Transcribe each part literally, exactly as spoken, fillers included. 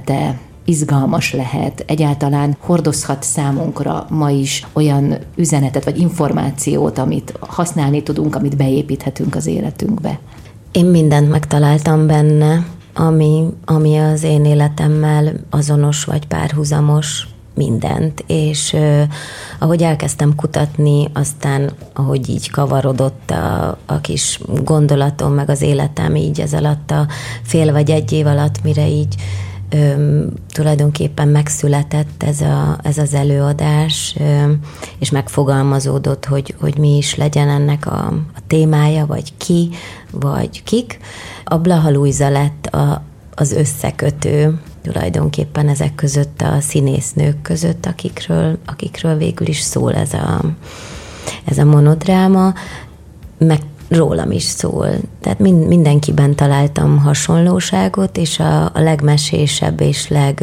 élete izgalmas lehet, egyáltalán hordozhat számunkra ma is olyan üzenetet vagy információt, amit használni tudunk, amit beépíthetünk az életünkbe. Én mindent megtaláltam benne, ami, ami az én életemmel azonos vagy párhuzamos, mindent, és uh, ahogy elkezdtem kutatni, aztán ahogy így kavarodott a, a kis gondolatom, meg az életem így ez alatt a fél vagy egy év alatt, mire így um, tulajdonképpen megszületett ez, a, ez az előadás, um, és megfogalmazódott, hogy, hogy mi is legyen ennek a, a témája, vagy ki, vagy kik. A Blaha Lujza lett a, az összekötő, tulajdonképpen ezek között a színésznők között, akikről, akikről végül is szól ez a, ez a monodráma, meg rólam is szól. Tehát mind, mindenkiben találtam hasonlóságot, és a, a legmesésebb és leg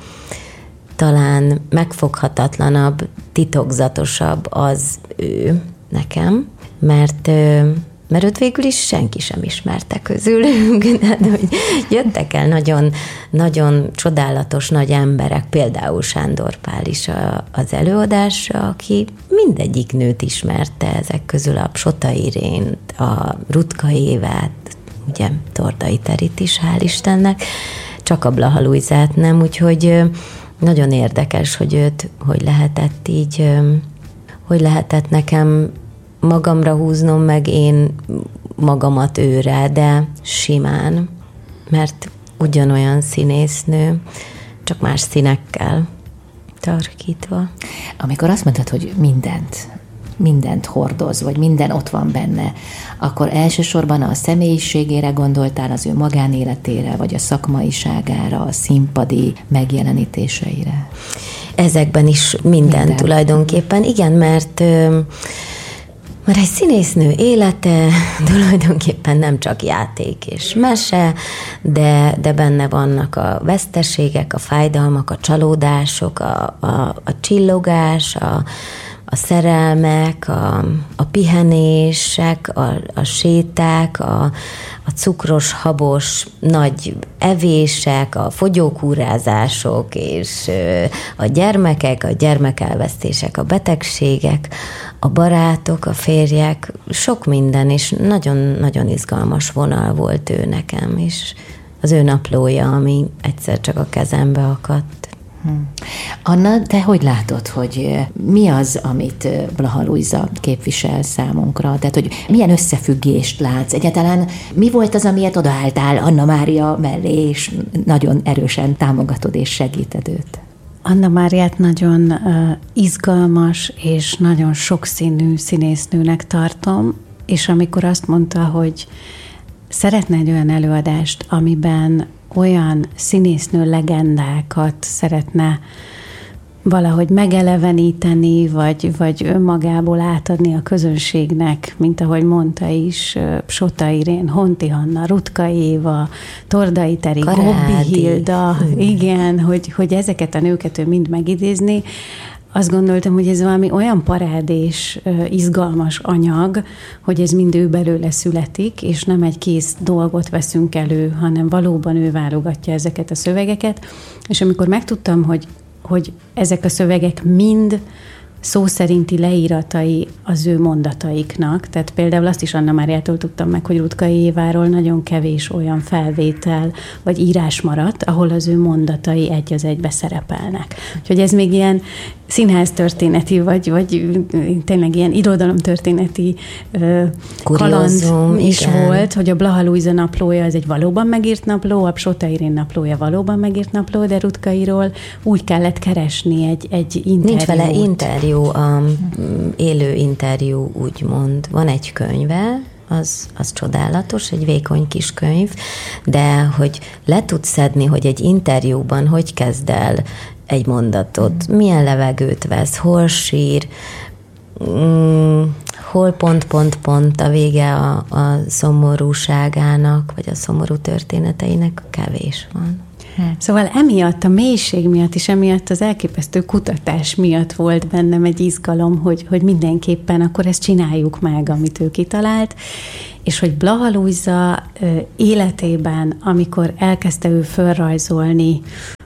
talán megfoghatatlanabb, titokzatosabb az ő nekem, mert mert őt végül is senki sem ismerte közülünk, de hogy jöttek el nagyon, nagyon csodálatos nagy emberek, például Sándor Pál is a, az előadásra, aki mindegyik nőt ismerte ezek közül, a Psota Irént, a Rutka Évát, ugye Tordai Terit is, hál' Istennek, csak a Blaha Lujzát nem, úgyhogy nagyon érdekes, hogy őt, hogy lehetett így, hogy lehetett nekem magamra húznom, meg én magamat őre, de simán, mert ugyanolyan színésznő, csak más színekkel tarkítva. Amikor azt mondtad, hogy mindent, mindent hordoz, vagy minden ott van benne, akkor elsősorban a személyiségére gondoltál, az ő magánéletére, vagy a szakmaiságára, a színpadi megjelenítéseire? Ezekben is minden, minden. Tulajdonképpen. Igen, mert Mert egy színésznő élete tulajdonképpen nem csak játék és mese, de, de benne vannak a veszteségek, a fájdalmak, a csalódások, a, a, a csillogás, a, a szerelmek, a, a pihenések, a, a séták, a, a cukros, habos, nagy evések, a fogyókúrázások, és a gyermekek, a gyermekelvesztések, a betegségek, a barátok, a férjek, sok minden, és nagyon-nagyon izgalmas vonal volt ő nekem, és az ő naplója, ami egyszer csak a kezembe akadt. Hmm. Anna, te hogy látod, hogy mi az, amit Blaha Lujza képvisel számunkra? Tehát, hogy milyen összefüggést látsz? Egyáltalán mi volt az, amiért odaálltál Anna Mária mellé, és nagyon erősen támogatod és segíted őt? Anna Máriát nagyon uh, izgalmas és nagyon sokszínű színésznőnek tartom, és amikor azt mondta, hogy szeretne egy olyan előadást, amiben olyan színésznő legendákat szeretne valahogy megeleveníteni, vagy, vagy önmagából átadni a közönségnek, mint ahogy mondta is, Psota Irén, Honti Hanna, Rutka Éva, Tordai Teri, Gobbi Hilda, igen, hogy, hogy ezeket a nőket ő mind megidézni. Azt gondoltam, hogy ez valami olyan parádés, izgalmas anyag, hogy ez mind ő belőle születik, és nem egy kész dolgot veszünk elő, hanem valóban ő válogatja ezeket a szövegeket. És amikor megtudtam, hogy, hogy ezek a szövegek mind szó szerinti leíratai az ő mondataiknak, tehát például azt is Anna Máriától tudtam meg, hogy Rutka Éváról nagyon kevés olyan felvétel vagy írás maradt, ahol az ő mondatai egy az egybe szerepelnek. Úgyhogy ez még ilyen színháztörténeti, vagy, vagy tényleg ilyen irodalomtörténeti kaland is igen. volt, hogy a Blaha Lujza naplója az egy valóban megírt napló, a Psota Irén naplója valóban megírt napló, de Rutkairól úgy kellett keresni egy, egy interjút. Nincs vele interjú, a élő interjú úgymond. Van egy könyve, az, az csodálatos, egy vékony kis könyv, de hogy le tudsz szedni, hogy egy interjúban hogy kezd el egy mondatot, milyen levegőt vesz, hol sír, mm, hol pont-pont-pont a vége a, a szomorúságának, vagy a szomorú történeteinek, kevés van. Szóval emiatt, a mélység miatt és emiatt az elképesztő kutatás miatt volt bennem egy izgalom, hogy, hogy mindenképpen akkor ezt csináljuk meg, amit ő kitalált, és hogy Blaha Lujza életében, amikor elkezdte ő fölrajzolni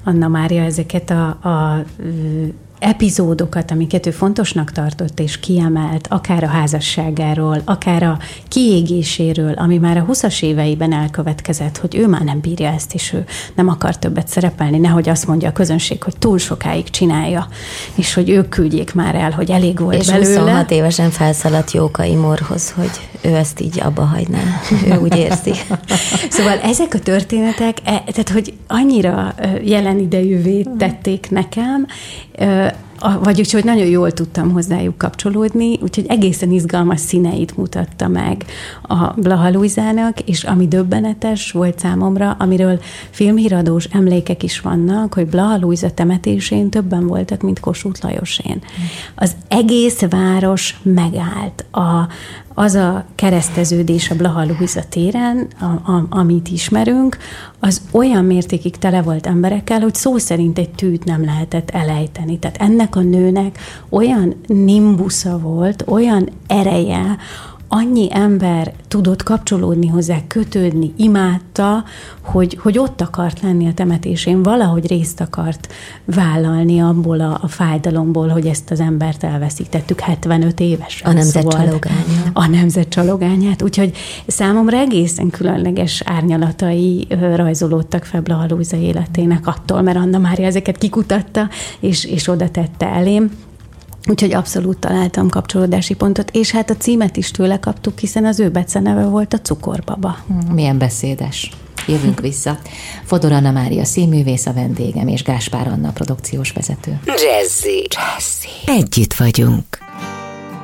Anna Mária ezeket a, a epizódokat, amiket ő fontosnak tartott és kiemelt, akár a házasságáról, akár a kiégéséről, ami már a huszas éveiben elkövetkezett, hogy ő már nem bírja ezt, és ő nem akar többet szerepelni, nehogy azt mondja a közönség, hogy túl sokáig csinálja, és hogy ők küldjék már el, hogy elég volt és belőle. És huszonhat évesen felszaladt Jókai Morhoz, hogy ő ezt így abba hagyná. Ő úgy érzi. Szóval ezek a történetek, tehát hogy annyira jelen idejűvé tették nekem, vagy úgyhogy nagyon jól tudtam hozzájuk kapcsolódni, úgyhogy egészen izgalmas színeit mutatta meg a Blaha Lujzának, és ami döbbenetes volt számomra, amiről filmhíradós emlékek is vannak, hogy Blaha Lujza temetésén többen voltak, mint Kossuth Lajosén. Az egész város megállt. A, az a kereszteződés a Blaha Lujza téren, a, a, amit ismerünk, az olyan mértékig tele volt emberekkel, hogy szó szerint egy tűt nem lehetett elejteni. Tehát ennek a nőnek olyan nimbusza volt, olyan ereje, annyi ember tudott kapcsolódni hozzá, kötődni, imádta, hogy, hogy ott akart lenni a temetésén, valahogy részt akart vállalni abból a, a fájdalomból, hogy ezt az embert elveszítettük hetvenöt évesen. A nemzet szóval, csalogányát. A nemzet csalogányát, úgyhogy számomra egészen különleges árnyalatai rajzolódtak fel Blaha Lujza életének attól, mert Anna Mária ezeket kikutatta, és, és oda tette elém. Úgyhogy abszolút találtam kapcsolódási pontot, és hát a címet is tőle kaptuk, hiszen az ő beceneve volt a Cukorbaba. Milyen beszédes. Jövünk vissza. Fodor Anna Mária színművész a vendégem, és Gáspár Anna produkciós vezető. Jazzy. Jazzy. Együtt vagyunk.